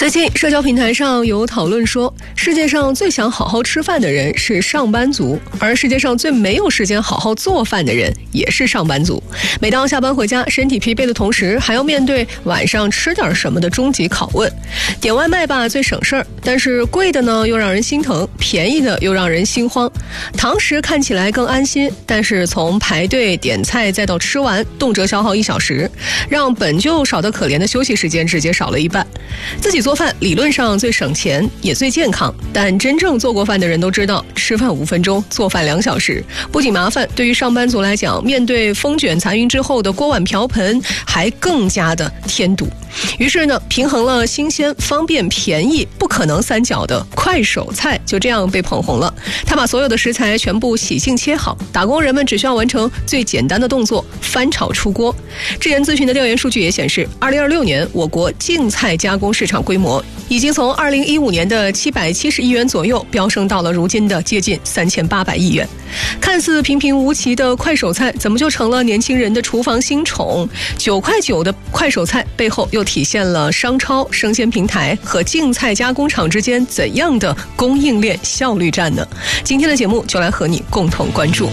最近社交平台上有讨论说，世界上最想好好吃饭的人是上班族，而世界上最没有时间好好做饭的人也是上班族。每当下班回家，身体疲惫的同时，还要面对晚上吃点什么的终极拷问。点外卖吧最省事儿，但是贵的呢又让人心疼，便宜的又让人心慌。堂食看起来更安心，但是从排队点菜再到吃完，动辄消耗1小时，让本就少得可怜的休息时间直接少了一半。自己做饭理论上最省钱也最健康，但真正做过饭的人都知道，吃饭5分钟，做饭2小时，不仅麻烦，对于上班族来讲，面对风卷残云之后的锅碗瓢盆，还更加的添堵。于是呢，平衡了新鲜、方便、便宜、不可能3角的快手菜就这样被捧红了。他把所有的食材全部洗净切好，打工人们只需要完成最简单的动作，翻炒出锅。智人咨询的调研数据也显示，2026年我国净菜加工市场规模已经从2015年的770亿元左右飙升到了如今的接近3800亿元。看似平平无奇的快手菜，怎么就成了年轻人的厨房新宠？9块9的快手菜背后又体现了商超、生鲜平台和净菜加工厂之间怎样的供应链效率战呢？今天的节目就来和你共同关注。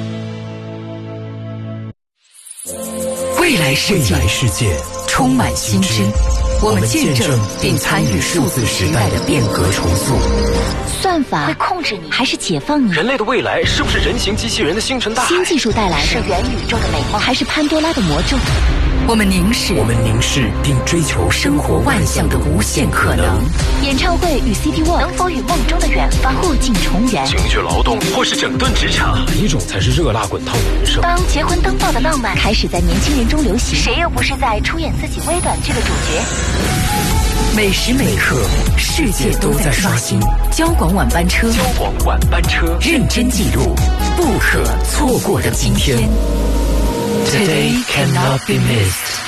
未来世界充满新知，我们见证并参与数字时代的变革重塑。 算法会控制你还是解放你？ 人类的未来是不是人形机器人的星辰大海？ 新技术带来的是元宇宙的美梦，还是潘多拉的魔咒？ 我们凝视并追求生活万象的无限可能。 演唱会与 CD World 能否与梦中的远方互镜重圆？ 情绪劳动或是整顿职场，哪一种才是热辣滚烫的人生？ 当结婚登报的浪漫开始在年轻人中流行，谁又不是在出演自己微短剧的主角？ 每时每刻，世界都在刷新。交广晚班车，认真记录不可错过的今天。Today cannot be missed.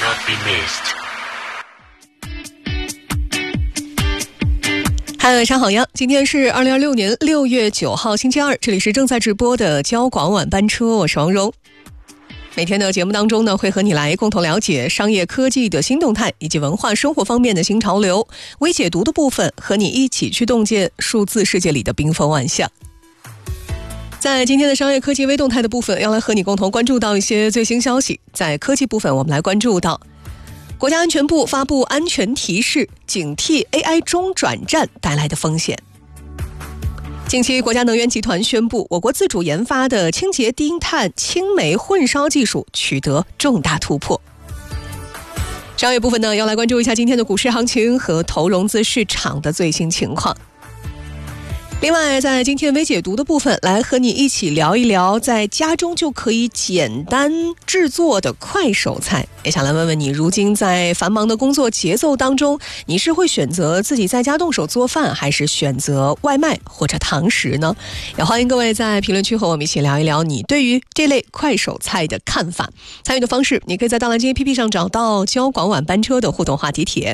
Hi， 晚上好呀！今天是2026年6月9号星期二，这里是正在直播的交广晚班车，我是王蓉。每天的节目当中呢，会和你来共同了解商业科技的新动态以及文化生活方面的新潮流。微解读的部分，和你一起去洞见数字世界里的缤纷万象。在今天的商业科技微动态的部分，要来和你共同关注到一些最新消息。在科技部分，我们来关注到国家安全部发布安全提示，警惕 AI 中转站带来的风险。近期，国家能源集团宣布，我国自主研发的清洁低碳氢煤混烧技术取得重大突破。商业部分呢，要来关注一下今天的股市行情和投融资市场的最新情况。另外，在今天微解读的部分，来和你一起聊一聊在家中就可以简单制作的快手菜。也想来问问你，如今在繁忙的工作节奏当中，你是会选择自己在家动手做饭，还是选择外卖或者堂食呢？也欢迎各位在评论区和我们一起聊一聊你对于这类快手菜的看法。参与的方式，你可以在大蓝鲸 APP 上找到交广晚班车的互动话题帖。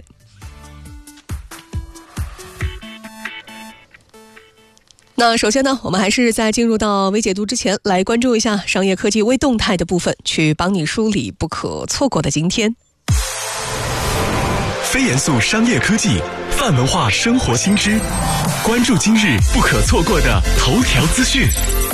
那首先呢，我们还是在进入到微解读之前，来关注一下商业科技微动态的部分，去帮你梳理不可错过的今天。 非严肃商业科技，泛文化生活新知，关注今日不可错过的头条资讯。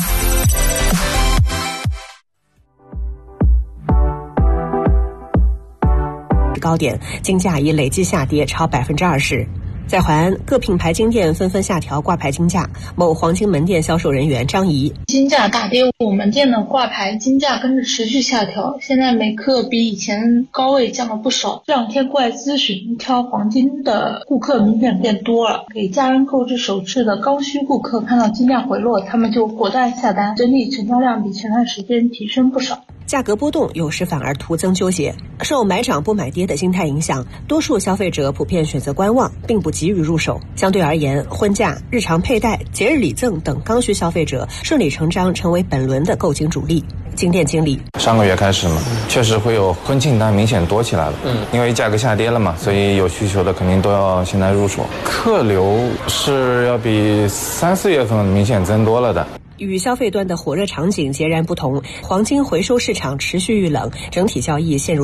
高点，金价已累计下跌超20%。在淮安，各品牌金店纷纷下调挂牌金价。某黄金门店销售人员张怡： 金价大跌，我们店的挂牌金价跟着持续下调，现在每克比以前高位降了不少。这2天过来咨询挑黄金的顾客明显变多了，给家人购置首饰的刚需顾客看到金价回落，他们就果断下单，整体成交量比前段时间提升不少。 价格波动有时反而徒增纠结，受买涨不买跌的心态影响，多数消费者普遍选择观望，并不急于入手。相对而言，婚嫁、日常佩戴、节日礼赠等刚需消费者顺理成章成为本轮的购金主力。金店经理： 上个月开始嘛，确实会有婚庆单明显多起来了。因为价格下跌了嘛，所以有需求的肯定都要现在入手。客流是要比3、4月份明显增多了的。 与消费端的火热场景截然不同，黄金回收市场持续遇冷，整体交易陷入